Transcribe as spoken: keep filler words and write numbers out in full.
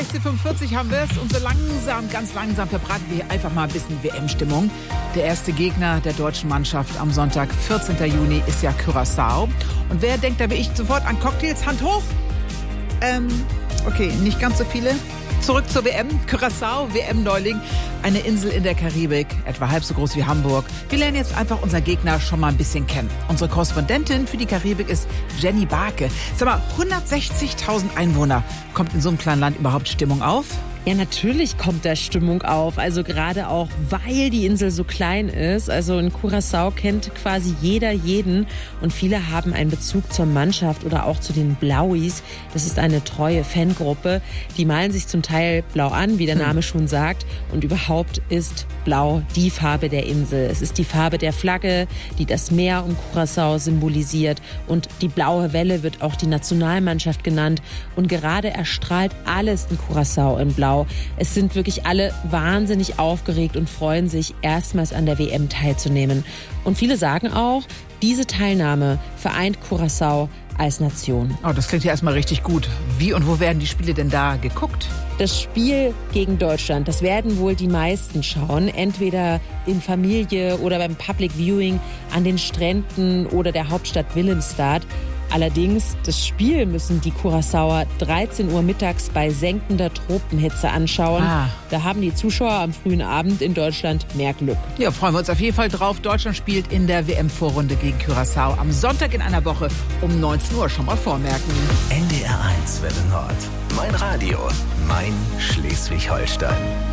sechzehn Uhr fünfundvierzig haben wir es und so langsam, ganz langsam verbraten wir hier einfach mal ein bisschen W M-Stimmung. Der erste Gegner der deutschen Mannschaft am Sonntag, vierzehnten Juni, ist ja Curaçao. Und wer denkt da wie ich sofort an Cocktails? Hand hoch. Ähm, okay, nicht ganz so viele. Zurück zur W M. Curaçao, W M-Neuling. Eine Insel in der Karibik, etwa halb so groß wie Hamburg. Wir lernen jetzt einfach unseren Gegner schon mal ein bisschen kennen. Unsere Korrespondentin für die Karibik ist Jenny Barke. Sag mal, hundertsechzigtausend Einwohner. Kommt in so einem kleinen Land überhaupt Stimmung auf? Ja, natürlich kommt da Stimmung auf. Also gerade auch, weil die Insel so klein ist. Also in Curaçao kennt quasi jeder jeden. Und viele haben einen Bezug zur Mannschaft oder auch zu den Blauis. Das ist eine treue Fangruppe. Die malen sich zum Teil blau an, wie der Name schon sagt. Und überhaupt ist Blau die Farbe der Insel. Es ist die Farbe der Flagge, die das Meer um Curaçao symbolisiert. Und die blaue Welle wird auch die Nationalmannschaft genannt. Und gerade erstrahlt alles in Curaçao in Blau. Es sind wirklich alle wahnsinnig aufgeregt und freuen sich, erstmals an der W M teilzunehmen. Und viele sagen auch, diese Teilnahme vereint Curaçao als Nation. Oh, das klingt ja erstmal richtig gut. Wie und wo werden die Spiele denn da geguckt? Das Spiel gegen Deutschland, das werden wohl die meisten schauen. Entweder in Familie oder beim Public Viewing an den Stränden oder der Hauptstadt Willemstad. Allerdings, das Spiel müssen die Curaçaoer dreizehn Uhr mittags bei senkender Tropenhitze anschauen. Ah. Da haben die Zuschauer am frühen Abend in Deutschland mehr Glück. Ja, freuen wir uns auf jeden Fall drauf. Deutschland spielt in der W M-Vorrunde gegen Curaçao am Sonntag in einer Woche um neunzehn Uhr. Schon mal vormerken. N D R eins Welle Nord. Mein Radio. Mein Schleswig-Holstein.